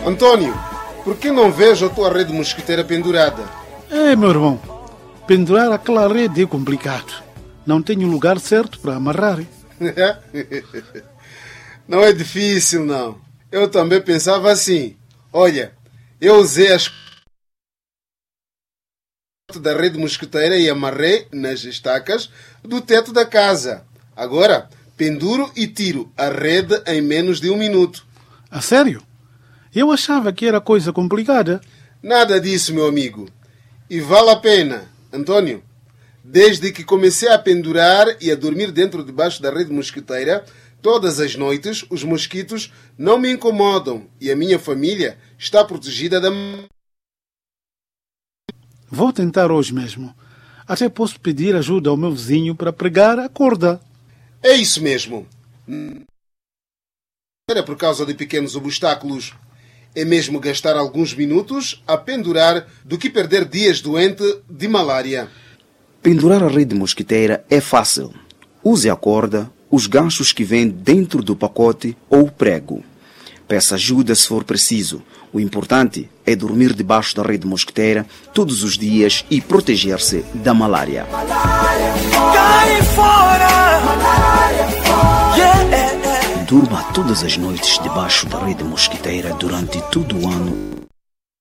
Antônio, por que não vejo a tua rede mosquiteira pendurada? Meu irmão, pendurar aquela rede é complicado. Não tenho lugar certo para amarrar. Não é difícil, não. Eu também pensava assim. Olha, eu usei as da rede mosquiteira e amarrei nas estacas do teto da casa. Agora, penduro e tiro a rede em menos de 1 minuto. A sério? Eu achava que era coisa complicada. Nada disso, meu amigo. E vale a pena, Antônio. Desde que comecei a pendurar e a dormir debaixo da rede mosquiteira, todas as noites os mosquitos não me incomodam e a minha família está protegida da... Vou tentar hoje mesmo. Até posso pedir ajuda ao meu vizinho para pregar a corda. É isso mesmo. Era por causa de pequenos obstáculos. É mesmo gastar alguns minutos a pendurar do que perder dias doente de malária. Pendurar a rede mosquiteira é fácil. Use a corda, os ganchos que vêm dentro do pacote ou o prego. Peça ajuda se for preciso. O importante é dormir debaixo da rede mosquiteira todos os dias e proteger-se da malária. Durma todas as noites debaixo da rede mosquiteira durante todo o ano.